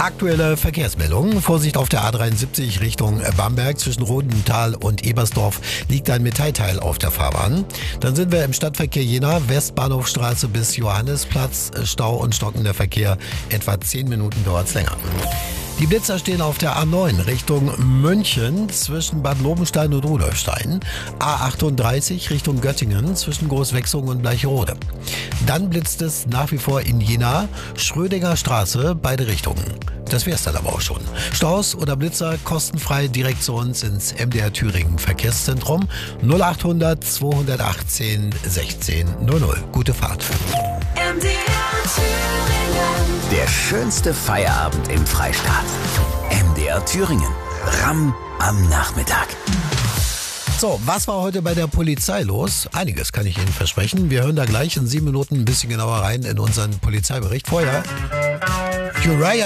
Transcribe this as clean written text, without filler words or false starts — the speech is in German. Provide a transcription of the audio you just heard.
Aktuelle Verkehrsmeldungen. Vorsicht auf der A73 Richtung Bamberg. Zwischen Rodenthal und Ebersdorf liegt ein Metallteil auf der Fahrbahn. Dann sind wir im Stadtverkehr Jena, Westbahnhofstraße bis Johannisplatz. Stau und stockender Verkehr. Etwa 10 Minuten dauert's länger. Die Blitzer stehen auf der A9 Richtung München zwischen Bad Lobenstein und Rudolfstein. A38 Richtung Göttingen zwischen Großwechsung und Bleicherode. Dann blitzt es nach wie vor in Jena, Schrödinger Straße, beide Richtungen. Das wär's dann aber auch schon. Staus oder Blitzer kostenfrei direkt zu uns ins MDR Thüringen Verkehrszentrum 0800 218 1600. Gute Fahrt. MDR Thüringen. Der schönste Feierabend im Freistaat. MDR Thüringen. Ramm am Nachmittag. So, was war heute bei der Polizei los? Einiges kann ich Ihnen versprechen. Wir hören da gleich in 7 Minuten ein bisschen genauer rein in unseren Polizeibericht. Vorher Uriah